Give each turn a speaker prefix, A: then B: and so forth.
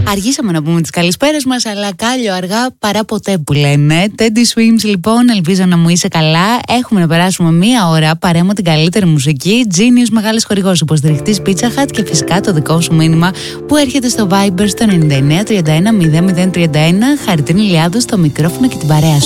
A: Αργήσαμε να πούμε τις καλησπέρες μας, αλλά κάλλιο αργά παρά ποτέ που λένε. Teddy Swims, λοιπόν, ελπίζω να μου είσαι καλά. Έχουμε να περάσουμε μία ώρα παρέα με την καλύτερη μουσική. Genius, μεγάλος χορηγός, υποστηριχτής Pizza Hut και φυσικά το δικό σου μήνυμα που έρχεται στο Viber στο 9931 0031. Χαριτίνη Ηλιάδου στο μικρόφωνο και την παρέα σου.